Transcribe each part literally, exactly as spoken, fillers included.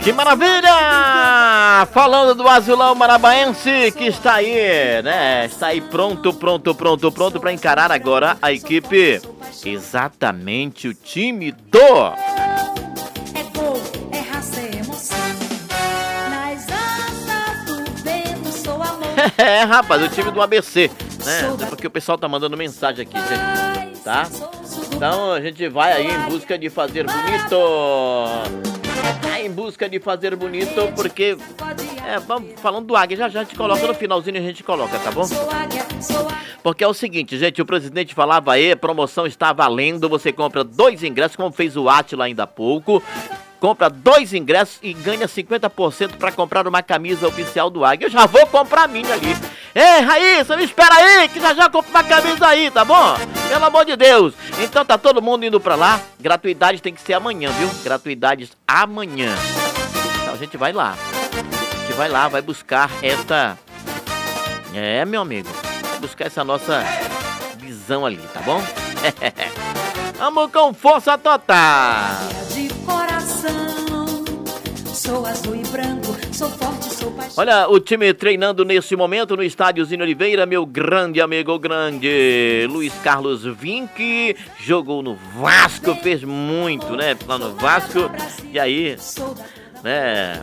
Que maravilha! Falando do Azulão Marabaense, que está aí, né? Está aí pronto, pronto, pronto, pronto para encarar agora a equipe. Exatamente o time do... É gol, é raça, é emoção. Nas asas do vento sou amor. É, rapaz, o time do A B C, né? Até porque o pessoal tá mandando mensagem aqui, gente, tá? Então a gente vai aí em busca de fazer bonito. É em busca de fazer bonito, porque é, vamos falando do Águia, já já a gente coloca no finalzinho, a gente coloca, tá bom? Porque é o seguinte, gente, o presidente falava aí, a promoção está valendo, você compra dois ingressos, como fez o Átila ainda há pouco, compra dois ingressos e ganha cinquenta por cento para comprar uma camisa oficial do Águia. Eu já vou comprar a minha ali. Ei, Raíssa, me espera aí, que já já compro uma camisa aí, tá bom? Pelo amor de Deus. Então tá todo mundo indo pra lá. Gratuidade tem que ser amanhã, viu? Gratuidades amanhã. Então a gente vai lá. A gente vai lá, vai buscar essa... É, meu amigo. Vai buscar essa nossa visão ali, tá bom? Vamos com força total. De coração, sou azul e branco, sou forte, sou paixão. Olha, o time treinando nesse momento no estádio Zino Oliveira, meu grande amigo grande, Luiz Carlos Vinck, jogou no Vasco, fez muito, né, lá no Vasco, e aí, né,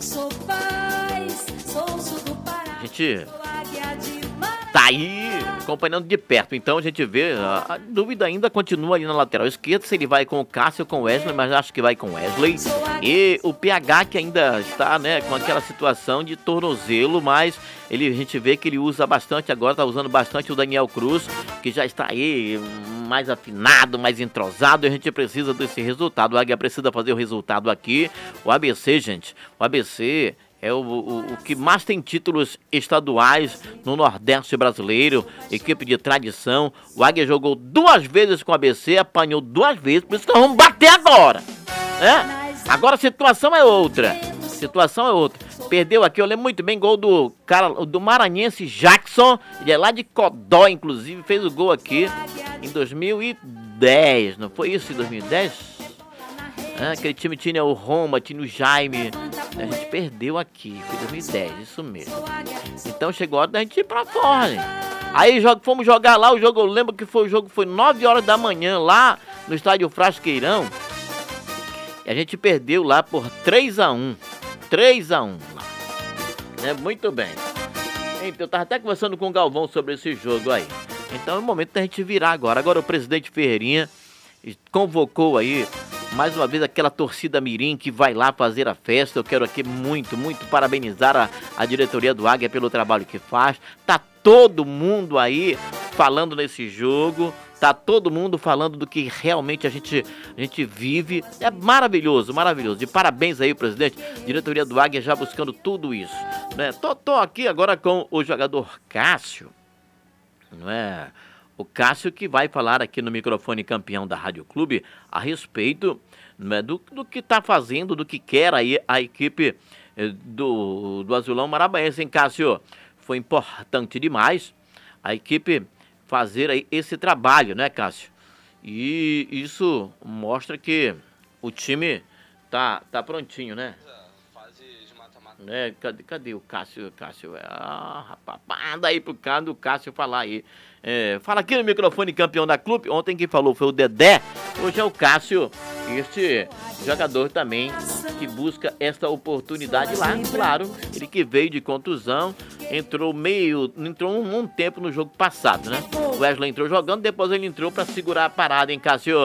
a gente tá aí acompanhando de perto, então a gente vê, a, a dúvida ainda continua ali na lateral esquerda, se ele vai com o Cássio ou com o Wesley, mas acho que vai com o Wesley, e o P H que ainda está, né, com aquela situação de tornozelo, mas ele, a gente vê que ele usa bastante agora, tá usando bastante o Daniel Cruz, que já está aí mais afinado, mais entrosado, e a gente precisa desse resultado, o Águia precisa fazer o resultado aqui, o A B C, gente, o A B C... É o, o, o que mais tem títulos estaduais no Nordeste brasileiro, equipe de tradição. O Águia jogou duas vezes com o A B C, apanhou duas vezes, por isso que nós vamos bater agora. É? Agora a situação é outra. A situação é outra. Perdeu aqui, eu lembro muito bem, gol do cara do maranhense Jackson. Ele é lá de Codó, inclusive, fez o gol aqui em dois mil e dez. Não foi isso em dois mil e dez? Ah, aquele time tinha o Roma, tinha o Jaime. A gente perdeu aqui, foi dois mil e dez, isso mesmo. Então chegou a hora da gente ir pra fora, gente. Aí fomos jogar lá, o jogo, eu lembro que foi o jogo, foi nove horas da manhã lá no estádio Frasqueirão. E a gente perdeu lá por três a um. três a um lá. É, muito bem. Então eu tava até conversando com o Galvão sobre esse jogo aí. Então é o momento da gente virar agora. Agora o presidente Ferreirinha convocou aí mais uma vez aquela torcida mirim que vai lá fazer a festa. Eu quero aqui muito, muito parabenizar a, a diretoria do Águia pelo trabalho que faz. Tá todo mundo aí falando nesse jogo. Tá todo mundo falando do que realmente a gente, a gente vive. É maravilhoso, maravilhoso. De parabéns aí, presidente. Diretoria do Águia já buscando tudo isso. Né? Tô, tô aqui agora com o jogador Cássio. Não é... O Cássio que vai falar aqui no microfone campeão da Rádio Clube a respeito, né, do, do que está fazendo, do que quer aí a equipe do, do Azulão Marabaense, hein, Cássio? Foi importante demais a equipe fazer aí esse trabalho, né, Cássio? E isso mostra que o time tá, tá prontinho, né? É, cadê, cadê o Cássio? Cássio, ah, rapaz, manda aí pro cara do Cássio falar aí. É, fala aqui no microfone campeão da clube. Ontem quem falou foi o Dedé, hoje é o Cássio, este jogador também que busca esta oportunidade lá, claro, ele que veio de contusão, entrou meio, entrou um, um tempo no jogo passado, né? O Wesley entrou jogando, depois ele entrou pra segurar a parada, hein, Cássio?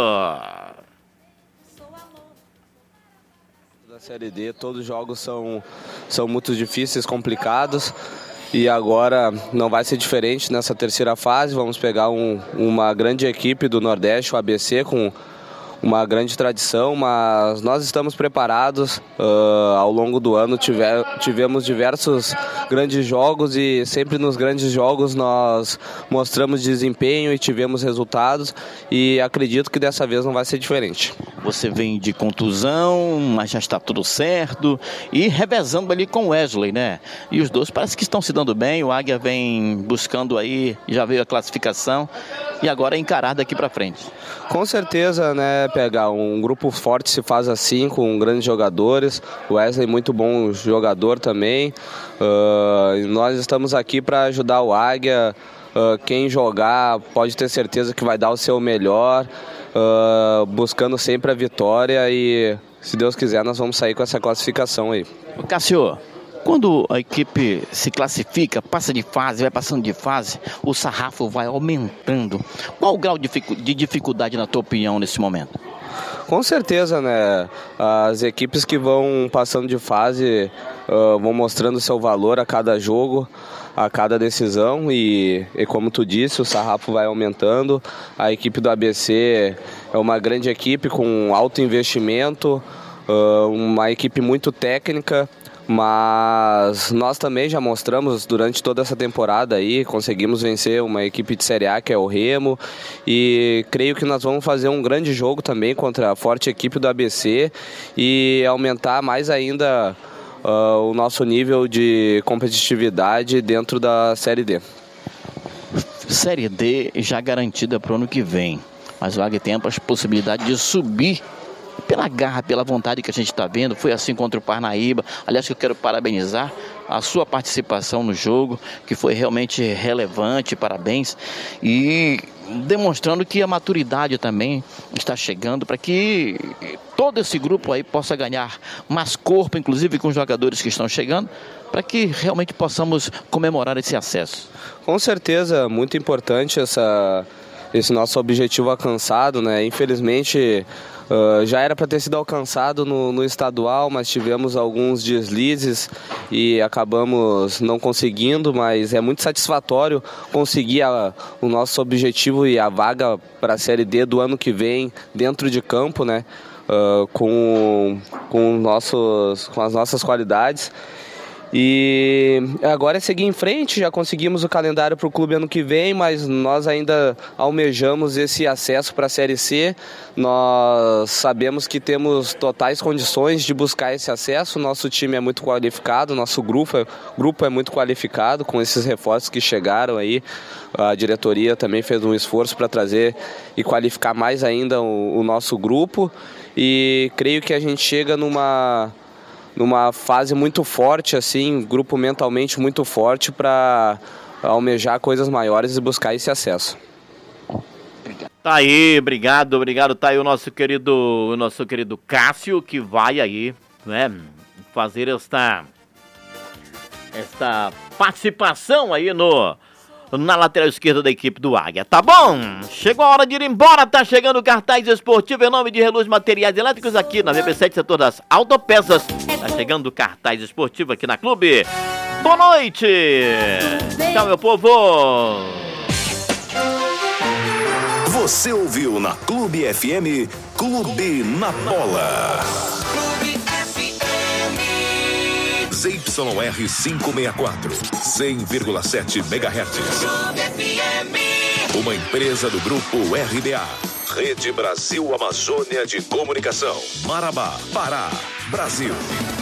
Da Série D, todos os jogos são, são muito difíceis, complicados, e agora não vai ser diferente nessa terceira fase. Vamos pegar um, uma grande equipe do Nordeste, o A B C, com uma grande tradição, mas nós estamos preparados. Uh, ao longo do ano tiver, tivemos diversos grandes jogos e sempre nos grandes jogos nós mostramos desempenho e tivemos resultados, e acredito que dessa vez não vai ser diferente. Você vem de contusão, mas já está tudo certo, e revezando ali com o Wesley, né? E os dois parece que estão se dando bem, o Águia vem buscando aí, já veio a classificação. e agora é encarar daqui para frente. Com certeza, né, pegar um grupo forte se faz assim, com grandes jogadores. O Wesley muito bom jogador também. Uh, nós estamos aqui para ajudar o Águia. Uh, quem jogar pode ter certeza que vai dar o seu melhor, uh, buscando sempre a vitória e, se Deus quiser, nós vamos sair com essa classificação aí. Cássio, quando a equipe se classifica, passa de fase, vai passando de fase, o sarrafo vai aumentando. Qual o grau de dificuldade, na tua opinião, nesse momento? Com certeza, né? As equipes que vão passando de fase uh, vão mostrando seu valor a cada jogo, a cada decisão e, e como tu disse, o sarrafo vai aumentando. A equipe do A B C é uma grande equipe com alto investimento, uh, uma equipe muito técnica. Mas nós também já mostramos durante toda essa temporada aí, conseguimos vencer uma equipe de Série A que é o Remo e creio que nós vamos fazer um grande jogo também contra a forte equipe do A B C e aumentar mais ainda uh, o nosso nível de competitividade dentro da Série D. Série D já garantida para o ano que vem, mas o Águia tem amplas possibilidades de subir pela garra, pela vontade que a gente está vendo. Foi assim contra o Parnaíba. Aliás, que eu quero parabenizar a sua participação no jogo, que foi realmente relevante, parabéns, e demonstrando que a maturidade também está chegando para que todo esse grupo aí possa ganhar mais corpo, inclusive com os jogadores que estão chegando, para que realmente possamos comemorar esse acesso. Com certeza, muito importante essa, esse nosso objetivo alcançado, né? Infelizmente, Uh, já era para ter sido alcançado no, no estadual, mas tivemos alguns deslizes e acabamos não conseguindo, mas é muito satisfatório conseguir a, o nosso objetivo e a vaga para a Série D do ano que vem dentro de campo, né? Uh, com, com, nossos, com as nossas qualidades. E agora é seguir em frente, já conseguimos o calendário para o clube ano que vem, mas nós ainda almejamos esse acesso para a Série C. Nós sabemos que temos totais condições de buscar esse acesso, nosso time é muito qualificado, nosso grupo é, grupo é muito qualificado com esses reforços que chegaram aí. A diretoria também fez um esforço para trazer e qualificar mais ainda o, o nosso grupo e creio que a gente chega numa... numa fase muito forte, assim, grupo mentalmente muito forte para almejar coisas maiores e buscar esse acesso. Tá aí, obrigado, obrigado. Tá aí o nosso querido, o nosso querido Cássio, que vai aí, né, fazer esta, esta participação aí no... na lateral esquerda da equipe do Águia. Tá bom? Chegou a hora de ir embora. Tá chegando o Cartaz Esportivo em nome de Reluz Materiais Elétricos aqui na V B sete, setor das autopeças. Tá chegando o Cartaz Esportivo aqui na Clube. Boa noite! Tchau, meu povo! Você ouviu na Clube F M, Clube na Bola. Z Y R quinhentos e sessenta e quatro, cem vírgula sete megahertz. Uma empresa do Grupo R B A. Rede Brasil Amazônia de Comunicação. Marabá, Pará, Brasil.